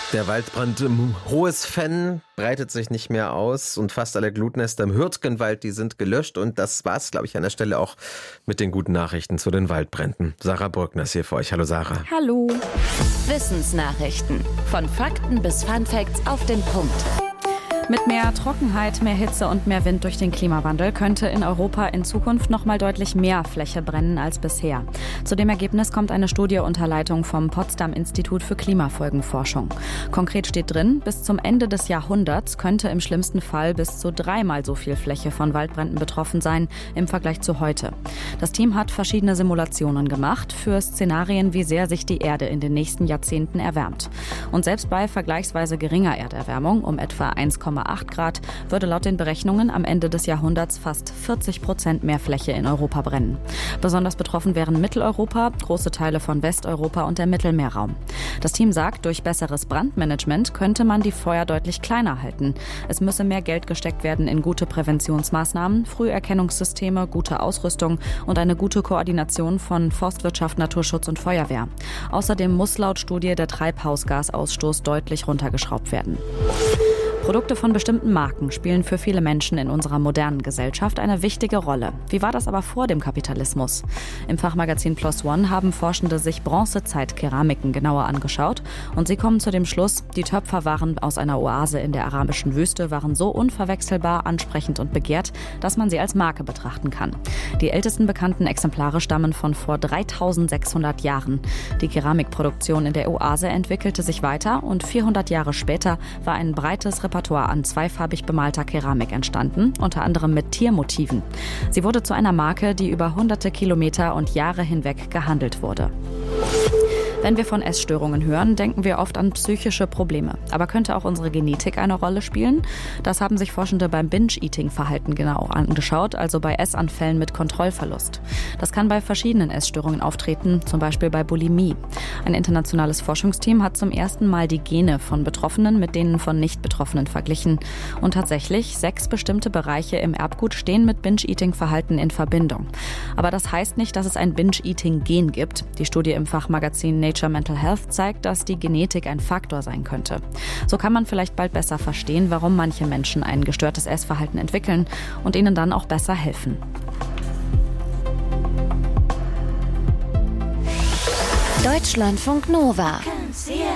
Der Waldbrand im Hohes-Venn breitet sich nicht mehr aus und fast alle Glutnester im Hürtgenwald, die sind gelöscht. Und das war's, glaube ich, an der Stelle auch mit den guten Nachrichten zu den Waldbränden. Sarah Burgner ist hier für euch. Hallo Sarah. Hallo. Wissensnachrichten. Von Fakten bis Funfacts auf den Punkt. Mit mehr Trockenheit, mehr Hitze und mehr Wind durch den Klimawandel könnte in Europa in Zukunft noch mal deutlich mehr Fläche brennen als bisher. Zu dem Ergebnis kommt eine Studie unter Leitung vom Potsdam-Institut für Klimafolgenforschung. Konkret steht drin, bis zum Ende des Jahrhunderts könnte im schlimmsten Fall bis zu 3-mal so viel Fläche von Waldbränden betroffen sein im Vergleich zu heute. Das Team hat verschiedene Simulationen gemacht für Szenarien, wie sehr sich die Erde in den nächsten Jahrzehnten erwärmt. Und selbst bei vergleichsweise geringer Erderwärmung um etwa 1,8 Grad würde laut den Berechnungen am Ende des Jahrhunderts fast 40% mehr Fläche in Europa brennen. Besonders betroffen wären Mitteleuropa, große Teile von Westeuropa und der Mittelmeerraum. Das Team sagt, durch besseres Brandmanagement könnte man die Feuer deutlich kleiner halten. Es müsse mehr Geld gesteckt werden in gute Präventionsmaßnahmen, Früherkennungssysteme, gute Ausrüstung und eine gute Koordination von Forstwirtschaft, Naturschutz und Feuerwehr. Außerdem muss laut Studie der Treibhausgasausstoß deutlich runtergeschraubt werden. Produkte von bestimmten Marken spielen für viele Menschen in unserer modernen Gesellschaft eine wichtige Rolle. Wie war das aber vor dem Kapitalismus? Im Fachmagazin PLOS ONE haben Forschende sich Bronzezeit-Keramiken genauer angeschaut und sie kommen zu dem Schluss, die Töpferwaren aus einer Oase in der arabischen Wüste waren so unverwechselbar, ansprechend und begehrt, dass man sie als Marke betrachten kann. Die ältesten bekannten Exemplare stammen von vor 3600 Jahren. Die Keramikproduktion in der Oase entwickelte sich weiter und 400 Jahre später war ein breites Repertoire an zweifarbig bemalter Keramik entstanden, unter anderem mit Tiermotiven. Sie wurde zu einer Marke, die über hunderte Kilometer und Jahre hinweg gehandelt wurde. Wenn wir von Essstörungen hören, denken wir oft an psychische Probleme. Aber könnte auch unsere Genetik eine Rolle spielen? Das haben sich Forschende beim Binge-Eating-Verhalten genau angeschaut, also bei Essanfällen mit Kontrollverlust. Das kann bei verschiedenen Essstörungen auftreten, zum Beispiel bei Bulimie. Ein internationales Forschungsteam hat zum ersten Mal die Gene von Betroffenen mit denen von Nicht-Betroffenen verglichen. Und tatsächlich, 6 bestimmte Bereiche im Erbgut stehen mit Binge-Eating-Verhalten in Verbindung. Aber das heißt nicht, dass es ein Binge-Eating-Gen gibt. Die Studie im Fachmagazin Nature Mental Health zeigt, dass die Genetik ein Faktor sein könnte. So kann man vielleicht bald besser verstehen, warum manche Menschen ein gestörtes Essverhalten entwickeln und ihnen dann auch besser helfen. Deutschlandfunk Nova.